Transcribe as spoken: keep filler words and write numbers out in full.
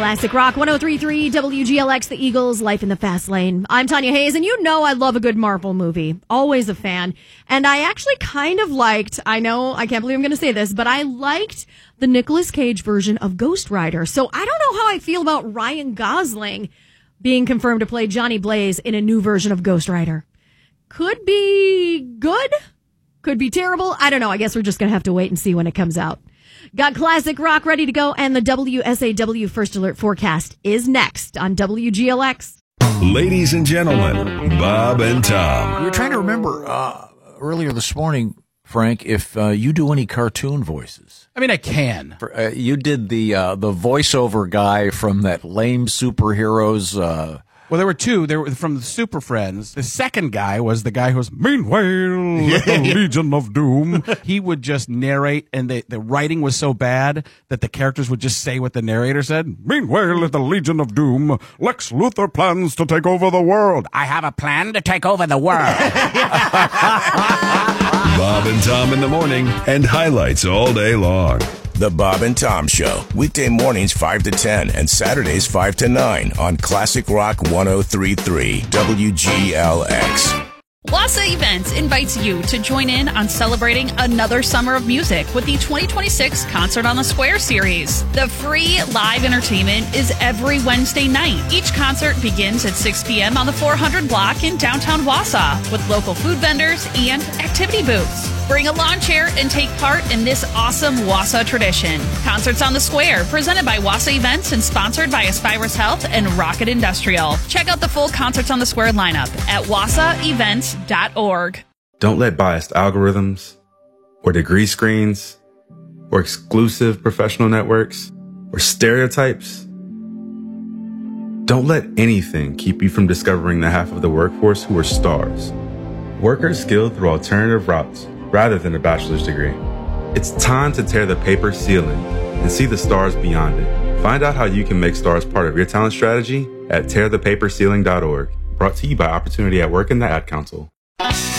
Classic Rock one oh three point three W G L X, The Eagles, Life in the Fast Lane. I'm Tanya Hayes, and you know I love a good Marvel movie. Always a fan. And I actually kind of liked, I know, I can't believe I'm going to say this, but I liked the Nicolas Cage version of Ghost Rider. So I don't know how I feel about Ryan Gosling being confirmed to play Johnny Blaze in a new version of Ghost Rider. Could be good, could be terrible. I don't know. I guess we're just going to have to wait and see when it comes out. Got Classic Rock ready to go, and the W S A W First Alert forecast is next on W G L X. Ladies and gentlemen, Bob and Tom. We were trying to remember uh, earlier this morning, Frank, if uh, you do any cartoon voices. I mean, I can. For, uh, you did the uh, the voiceover guy from that lame superheroes. Uh, Well, there were two. There were from the Super Friends. The second guy was the guy who was, meanwhile, the Legion of Doom. He would just narrate, and the, the writing was so bad that the characters would just say what the narrator said. Meanwhile, at the Legion of Doom, Lex Luthor plans to take over the world. I have a plan to take over the world. Bob and Tom in the morning, and highlights all day long. The Bob and Tom Show, weekday mornings five to ten and Saturdays five to nine on Classic Rock one oh three point three W G L X. Wassa Events invites you to join in on celebrating another summer of music with the twenty twenty-six Concert on the Square series. The free live entertainment is every Wednesday night. Each concert begins at six p.m. on the four hundred block in downtown Wausau with local food vendors and activity booths. Bring a lawn chair and take part in this awesome Wausau tradition. Concerts on the Square, presented by Wassa Events and sponsored by Aspirus Health and Rocket Industrial. Check out the full Concerts on the Square lineup at wassa events dot org. Don't let biased algorithms or degree screens or exclusive professional networks or stereotypes. Don't let anything keep you from discovering the half of the workforce who are stars. Workers skilled through alternative routes rather than a bachelor's degree. It's time to tear the paper ceiling and see the stars beyond it. Find out how you can make stars part of your talent strategy at tear the paper ceiling dot org. Brought to you by Opportunity at Work and the Ad Council.